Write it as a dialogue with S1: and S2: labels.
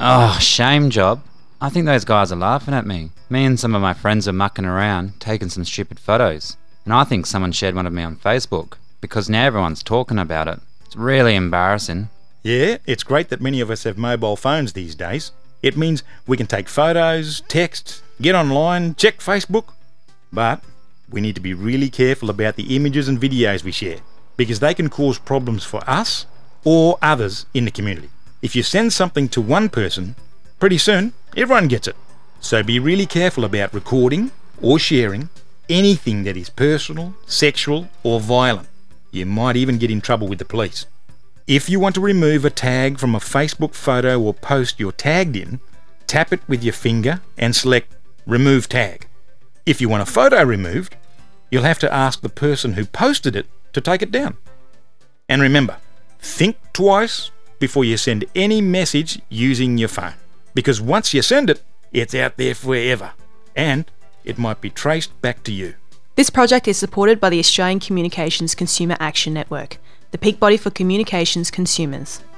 S1: Oh, shame job. I think those guys are laughing at me. Me and some of my friends are mucking around, taking some stupid photos. And I think someone shared one of me on Facebook, because now everyone's talking about it. It's really embarrassing.
S2: Yeah, it's great that many of us have mobile phones these days. It means we can take photos, text, get online, check Facebook. But we need to be really careful about the images and videos we share, because they can cause problems for us or others in the community. If you send something to one person, pretty soon everyone gets it. So be really careful about recording or sharing anything that is personal, sexual or violent. You might even get in trouble with the police. If you want to remove a tag from a Facebook photo or post you're tagged in, tap it with your finger and select Remove Tag. If you want a photo removed, you'll have to ask the person who posted it to take it down. And remember, think twice before you send any message using your phone, because once you send it, it's out there forever, and it might be traced back to you.
S3: This project is supported by the Australian Communications Consumer Action Network, the peak body for communications consumers.